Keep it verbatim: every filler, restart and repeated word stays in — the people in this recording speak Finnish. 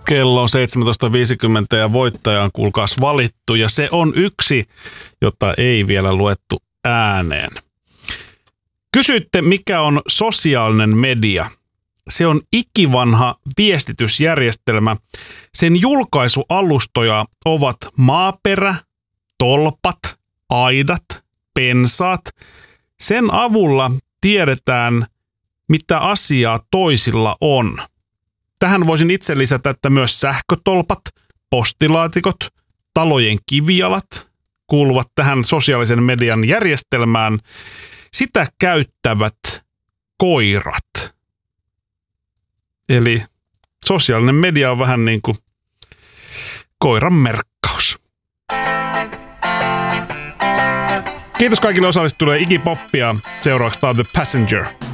Kello on seitsemäntoista viisikymmentä ja voittaja on kuulkaas valittu ja se on yksi, jota ei vielä luettu ääneen. Kysyitte, mikä on sosiaalinen media. Se on ikivanha viestitysjärjestelmä. Sen julkaisualustoja ovat maaperä, tolpat, aidat, pensaat. Sen avulla tiedetään, mitä asiaa toisilla on. Tähän voisin itse lisätä, että myös sähkötolpat, postilaatikot, talojen kivijalat kuuluvat tähän sosiaalisen median järjestelmään. Sitä käyttävät koirat. Eli sosiaalinen media on vähän niin kuin koiran merkkaus. Kiitos kaikille osallistujille. Iggy Popia. Seuraavaksi tämä The Passenger.